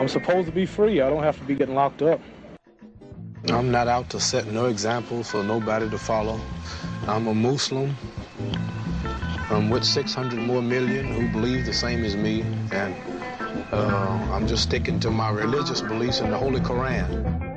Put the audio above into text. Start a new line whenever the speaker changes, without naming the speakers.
I'm supposed to be free. I don't have to be getting locked up.
I'm not out to set no example for nobody to follow. I'm a Muslim. I'm with 600 more million who believe the same as me, and I'm just sticking to my religious beliefs in the Holy Quran.